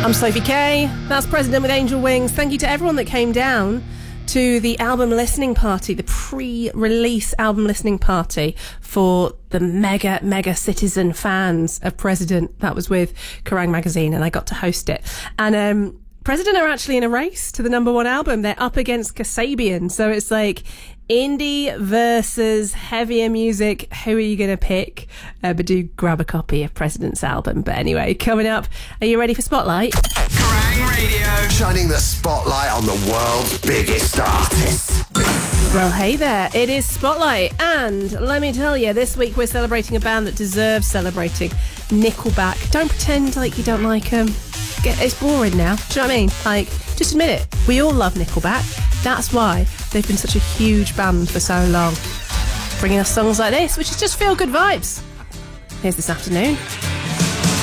I'm Sophie Kay. That's President with Angel Wings. Thank you to everyone that came down to the album listening party, the pre-release album listening party for the mega citizen fans of President. That was with Kerrang magazine, and I got to host it. And President are actually in a race to the number one album. They're up against Kasabian, so it's like indie versus heavier music. Who are you going to pick? But do grab a copy of President's album. But anyway, coming up, are you ready for Spotlight? Kerrang Radio, shining the spotlight on the world's biggest artists. Well, hey there, it is Spotlight, and let me tell you, this week we're celebrating a band that deserves celebrating, Nickelback. Don't pretend like you don't like them. It's boring now, do you know what I mean? Like, just admit it. We all love Nickelback. That's why they've been such a huge band for so long. Bringing us songs like this, which is just feel-good vibes. Here's This Afternoon.